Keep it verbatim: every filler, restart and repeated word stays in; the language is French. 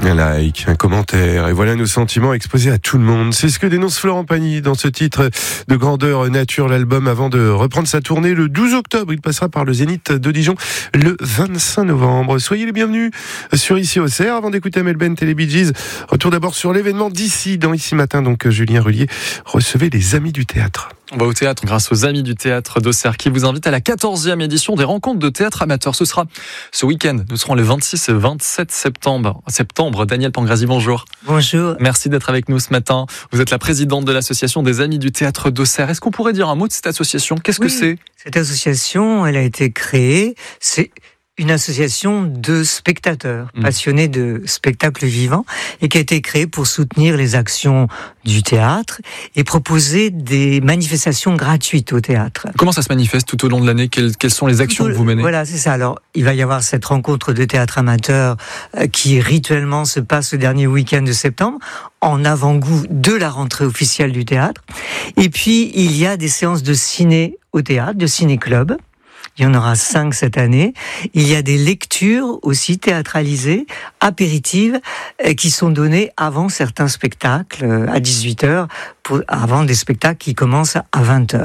Un like, un commentaire, et voilà nos sentiments exposés à tout le monde. C'est ce que dénonce Florent Pagny dans ce titre de grandeur nature, l'album, avant de reprendre sa tournée le douze octobre. Il passera par le Zénith de Dijon le vingt-cinq novembre. Soyez les bienvenus sur Ici au Cerf. Avant d'écouter Amel Bent et les Bee Gees, retour d'abord sur l'événement d'ici, dans Ici Matin. Donc Julien Rullier recevait les Amis du Théâtre. On va au théâtre grâce aux Amis du Théâtre d'Auxerre qui vous invitent à la quatorzième édition des rencontres de théâtre amateur. Ce sera ce week-end. Nous serons les vingt-six et vingt-sept septembre. septembre. Daniel Pangrazi, bonjour. Bonjour. Merci d'être avec nous ce matin. Vous êtes la présidente de l'association des Amis du Théâtre d'Auxerre. Est-ce qu'on pourrait dire un mot de cette association ? Qu'est-ce oui, que c'est ? Cette association, elle a été créée, c'est une association de spectateurs mmh. passionnés de spectacles vivants et qui a été créée pour soutenir les actions du théâtre et proposer des manifestations gratuites au théâtre. Comment ça se manifeste tout au long de l'année ? Quelles, quelles sont les actions tout, que vous menez ? Voilà, c'est ça. Alors, il va y avoir cette rencontre de théâtre amateur euh, qui rituellement se passe le dernier week-end de septembre, en avant-goût de la rentrée officielle du théâtre. Et puis, il y a des séances de ciné au théâtre, de ciné-club. Il y en aura cinq cette année. Il y a des lectures aussi théâtralisées, apéritives, qui sont données avant certains spectacles, à dix-huit heures, pour, avant des spectacles qui commencent à vingt heures.